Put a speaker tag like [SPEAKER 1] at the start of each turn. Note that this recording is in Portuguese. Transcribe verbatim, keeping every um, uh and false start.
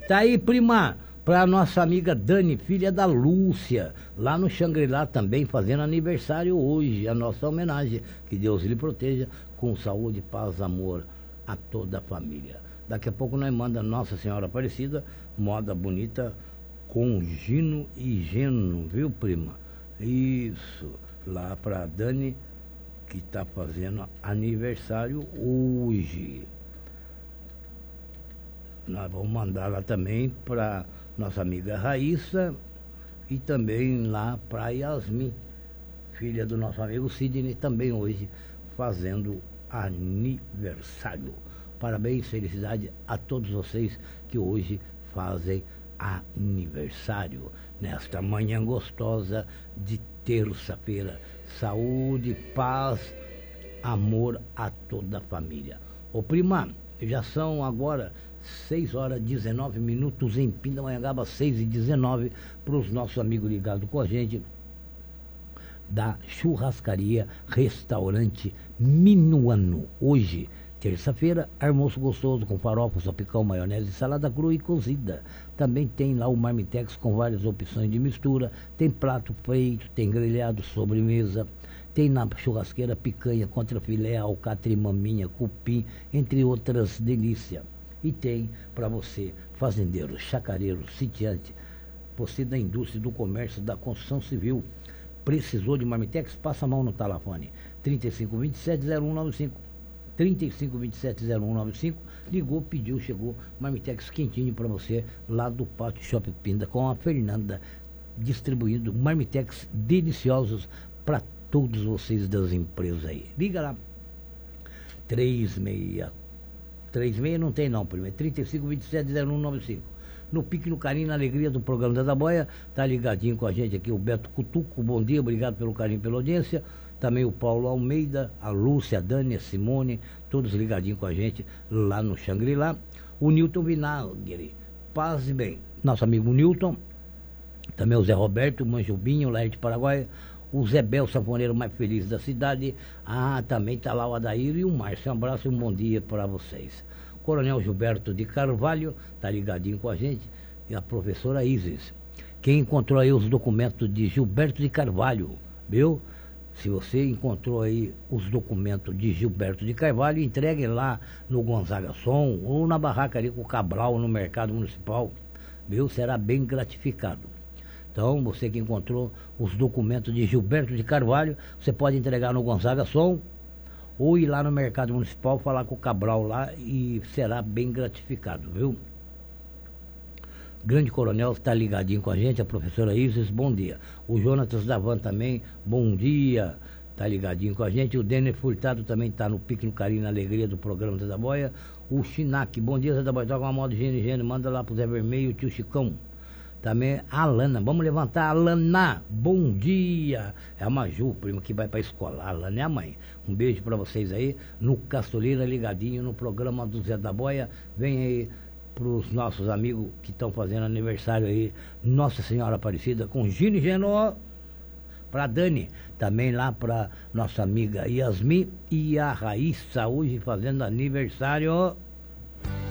[SPEAKER 1] Tá aí, prima, pra nossa amiga Dani, filha da Lúcia, lá no Xangri-Lá também, fazendo aniversário hoje, a nossa homenagem. Que Deus lhe proteja, com saúde, paz, amor a toda a família. Daqui a pouco nós manda Nossa Senhora Aparecida, moda bonita, com Gino e Geno, viu, prima? Isso, lá pra Dani, que tá fazendo aniversário hoje. Nós vamos mandar lá também para nossa amiga Raíssa e também lá para Yasmin, filha do nosso amigo Sidney, também hoje fazendo aniversário. Parabéns, felicidade a todos vocês que hoje fazem aniversário. Nesta manhã gostosa de terça-feira. Saúde, paz, amor a toda a família. Ô prima, já são agora seis horas e dezenove minutos em Pindamonhangaba, seis e dezenove, para os nossos amigos ligados com a gente da Churrascaria Restaurante Minuano. Hoje, terça-feira, almoço gostoso com farofa, salpicão, maionese, salada crua e cozida. Também tem lá o Marmitex com várias opções de mistura. Tem prato feito, tem grelhado, sobremesa. Tem na churrasqueira picanha, contrafilé, alcatra, maminha, cupim, entre outras delícias. E tem para você, fazendeiro, chacareiro, sitiante, você da indústria, do comércio, da construção civil, precisou de Marmitex? Passa a mão no telefone trinta e cinco, vinte e sete, zero um nove cinco. trinta e cinco, vinte e sete, zero um nove cinco. Ligou, pediu, chegou. Marmitex quentinho para você lá do Pátio Shopping Pinda, com a Fernanda distribuindo Marmitex deliciosos para todos vocês das empresas aí. Liga lá. três seis. três seis não tem não, primeiro. trinta e cinco, vinte e sete, zero um nove cinco. No pique, no carinho, na alegria do programa da Daboia. Tá ligadinho com a gente aqui o Beto Cutuco. Bom dia, obrigado pelo carinho, pela audiência. Também o Paulo Almeida, a Lúcia, a Dani, a Simone, todos ligadinhos com a gente lá no Xangri-Lá. O Newton Vinagre, paz e bem. Nosso amigo Newton. Também o Zé Roberto, o Manjubinho, o Laerte Paraguai. O Zé Bel, sanfoneiro mais feliz da cidade. Ah, também tá lá o Adair e o Márcio. Um abraço e um bom dia para vocês. Coronel Gilberto de Carvalho, tá ligadinho com a gente. E a professora Isis. Quem encontrou aí os documentos de Gilberto de Carvalho, viu? Se você encontrou aí os documentos de Gilberto de Carvalho, entregue lá no Gonzaga Som ou na barraca ali com o Cabral no Mercado Municipal, viu? Será bem gratificado. Então, você que encontrou os documentos de Gilberto de Carvalho, você pode entregar no Gonzaga Som ou ir lá no Mercado Municipal, falar com o Cabral lá e será bem gratificado, viu? Grande Coronel está ligadinho com a gente, a professora Isis, bom dia. O Jonatas Davan também, bom dia, está ligadinho com a gente. O Denner Furtado também está no pique, no carinho, na alegria do programa da Daboia. O Chinac, bom dia, Zé Daboia, toca uma moda de higiene, higiene, manda lá pro Zé Vermelho, o tio Chicão. Também a Alana, vamos levantar a Alana, bom dia. É a Maju, prima, que vai pra escola. A Alana é a mãe. Um beijo pra vocês aí, no Castoleira, ligadinho no programa do Zé da Boia. Vem aí pros nossos amigos que estão fazendo aniversário aí, Nossa Senhora Aparecida, com Gino e Geno, pra Dani. Também lá pra nossa amiga Yasmin e a Raíssa, hoje fazendo aniversário.